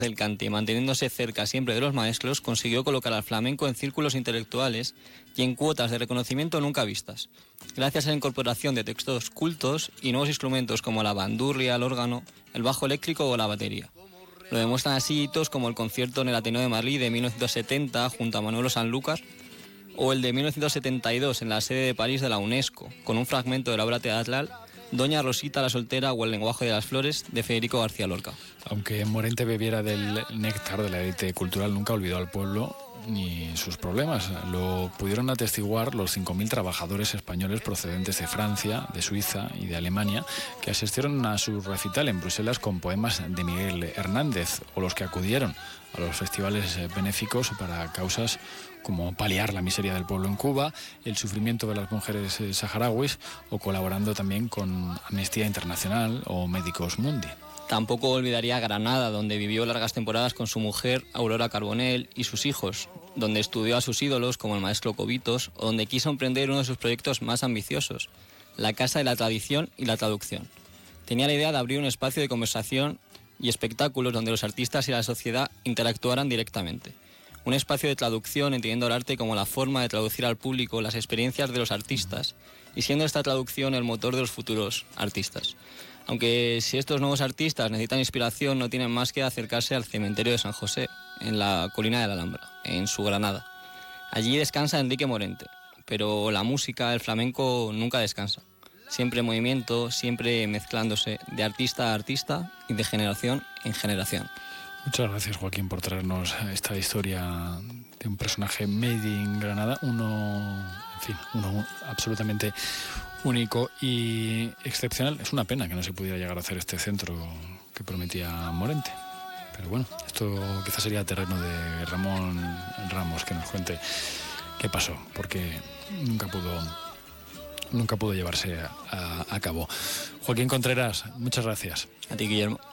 del cante, manteniéndose cerca siempre de los maestros, consiguió colocar al flamenco en círculos intelectuales y en cuotas de reconocimiento nunca vistas, gracias a la incorporación de textos cultos y nuevos instrumentos como la bandurria, el órgano, el bajo eléctrico o la batería. Lo demuestran así hitos como el concierto en el Ateneo de Madrid de 1970 junto a Manolo Sanlúcar, o el de 1972 en la sede de París de la UNESCO, con un fragmento de la obra teatral Doña Rosita la soltera o el lenguaje de las flores de Federico García Lorca. Aunque Morente bebiera del néctar de la élite cultural, nunca olvidó al pueblo ni sus problemas. Lo pudieron atestiguar los 5.000 trabajadores españoles procedentes de Francia, de Suiza y de Alemania que asistieron a su recital en Bruselas con poemas de Miguel Hernández, o los que acudieron a los festivales benéficos para causas como paliar la miseria del pueblo en Cuba, el sufrimiento de las mujeres saharauis, o colaborando también con Amnistía Internacional o Médicos Mundi. Tampoco olvidaría Granada, donde vivió largas temporadas con su mujer Aurora Carbonell y sus hijos, donde estudió a sus ídolos como el maestro Cobitos, o donde quiso emprender uno de sus proyectos más ambiciosos, la Casa de la Tradición y la Traducción. Tenía la idea de abrir un espacio de conversación y espectáculos donde los artistas y la sociedad interactuaran directamente. Un espacio de traducción, entendiendo el arte como la forma de traducir al público las experiencias de los artistas, y siendo esta traducción el motor de los futuros artistas. Aunque si estos nuevos artistas necesitan inspiración, no tienen más que acercarse al cementerio de San José, en la colina de la Alhambra, en su Granada. Allí descansa Enrique Morente, pero la música, el flamenco, nunca descansa. Siempre en movimiento, siempre mezclándose de artista a artista y de generación en generación. Muchas gracias, Joaquín, por traernos esta historia de un personaje made in Granada, uno absolutamente único y excepcional. Es una pena que no se pudiera llegar a hacer este centro que prometía Morente. Pero bueno, esto quizás sería terreno de Ramón Ramos, que nos cuente qué pasó, porque nunca pudo llevarse a cabo. Joaquín Contreras, muchas gracias. A ti, Guillermo.